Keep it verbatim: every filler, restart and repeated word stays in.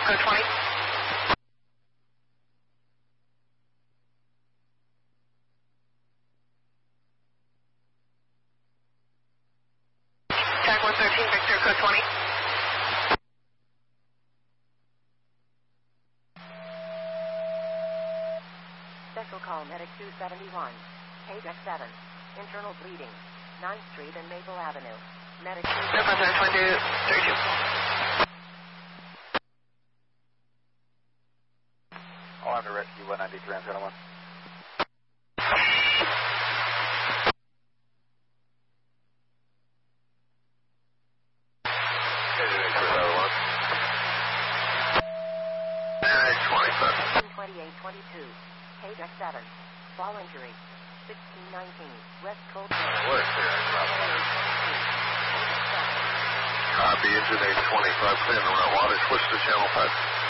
code twenty. Tag one thirteen, Victor, code twenty. Special call medic two seventy-one. Page X seven. Internal bleeding. ninth Street and Maple Avenue. Medic two seventy-one. No problem, twenty-two thirty-two. I'll have to rescue one ninety-three on channel one. twenty-eight twenty-two. Page X seven. Fall injury. sixteen nineteen. West Coast Road. West there. Page X seven. Copy, engine eight twenty-five, clear the right water, switch to channel five.